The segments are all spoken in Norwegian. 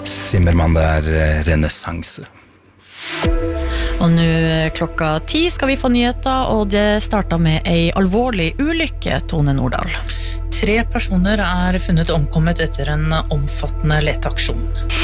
Zimmermann, det renessanse. Og nå klokka 10 skal vi få nyheter, og det startet med en alvorlig ulykke, Tone Nordahl. 3 personer funnet omkommet etter en omfattende leteaksjon.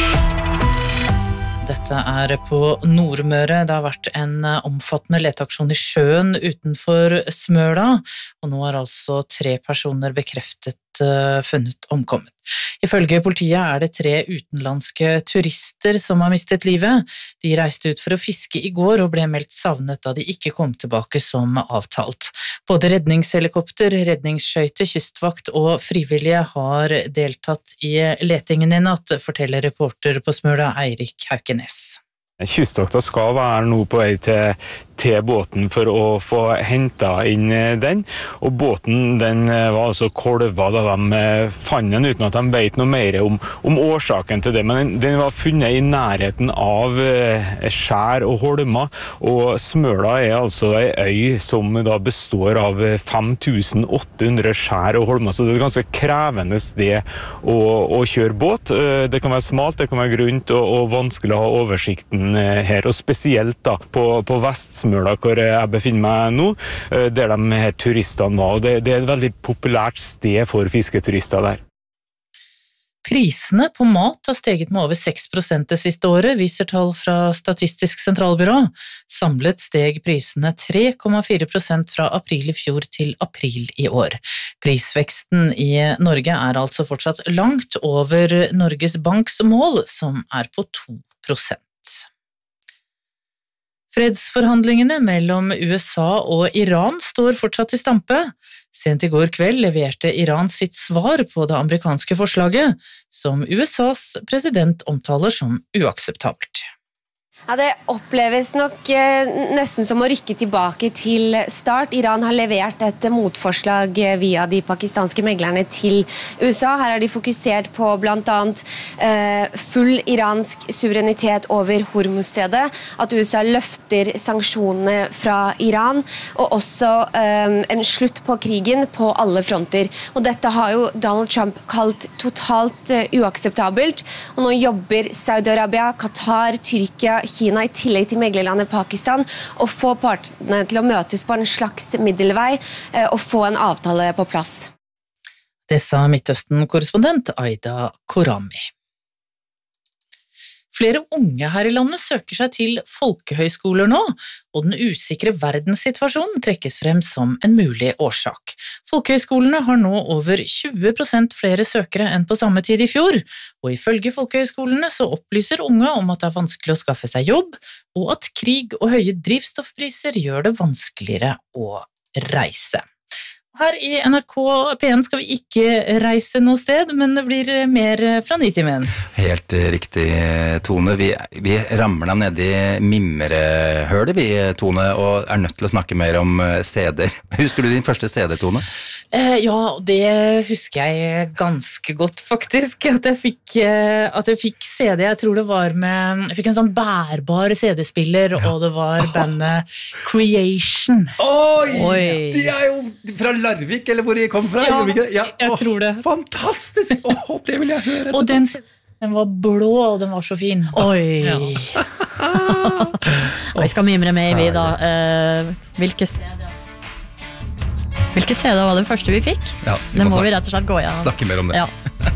Dette på Nordmøre. Det har vært en omfattende leteaksjon i sjøen utenfor Smøla, og nå altså 3 personer bekreftet funnet omkommet. Ifølge politiet det 3 utenlandske turister som har mistet livet. De reiste ut for å fiske i går og ble meldt savnet da de ikke kom tilbake som avtalt. Både redningshelikopter, redningsskøyte, kystvakt og frivillige har deltatt i letingen i natt, forteller reporter på Smøla Eirik Haukenes. Kystvakta skal være nå på vei til båten for å få hentet inn den, og båten den var altså kolva da de fant den uten at de vet noe mer om årsaken til det, men den var funnet i nærheten av skjær og holmer, og Smøla altså en øy som da består av 5800 skjær og holmer, så det et ganske krevende sted å kjøre båt. Det kan være smalt, det kan være grunt og vanskelig å ha oversikten her, og spesielt da på Vestsmøla, hvor jeg befinner meg nå, der de her turistene var, og det et veldig populært sted for fisketurister der. Prisene på mat har steget med over 6% det siste året, viser tall fra Statistisk sentralbyrå. Samlet steg prisene 3,4% fra april i fjor til april i år. Prisveksten i Norge altså fortsatt langt over Norges Banks mål, som på 2%. Fredsforhandlingene mellom USA og Iran står fortsatt i stampe. Sent i går kveld leverte Iran sitt svar på det amerikanske forslaget, som USAs president omtaler som uakseptabelt. Ja, det oppleves nok nesten som å rykke tilbake til start. Iran har levert et motforslag via de pakistanske meglerne til USA. Her de fokusert på blant annet full iransk suverenitet over Hormuzstredet, at USA løfter sanksjonene fra Iran, og også en slutt på krigen på alle fronter. Og dette har jo Donald Trump kalt totalt uakseptabelt, og nå jobber Saudi-Arabia, Qatar, Tyrkia, Kina i tillegg til meglerlandet Pakistan og få partene til å møtes på en slags middelvei og få en avtale på plass. Det sa Midtøsten-korrespondent Aida Korami. Flere unge her i landet søker seg til folkehøyskoler nå, og den usikre verdenssituasjonen trekkes frem som en mulig årsak. Folkehøyskolene har nå over 20% flere søkere enn på samme tid i fjor, og ifølge folkehøyskolene så opplyser unge om at det vanskelig å skaffe seg jobb, og at krig og høye drivstoffpriser gjør det vanskeligere å reise. Her i NRK P1 skal vi ikke reise noe sted, men det blir mer fra Nitimen. Helt riktig, Tone. Vi ramler ned i mimrehølet, vi, Tone, og nødt til å snakke mer om CD-er. Husker du din første CD, Tone? Ja, det husker jeg ganske godt, faktisk. At jeg fikk CD, jeg tror det var med... Jeg fikk en sånn bærbar CD-spiller, og det var bandet Creation. Oi! De jo fra Larvik, eller hvor de kom fra? Ja, jeg tror det. Fantastisk! Det vil jeg høre. Og den var blå, og den var så fin. Oi! Ja. Vi skal mimre med vi da. Hvilke CD var det første vi fikk? Ja, det må vi rett og slett gå igjen. Snakke mer om det. Ja.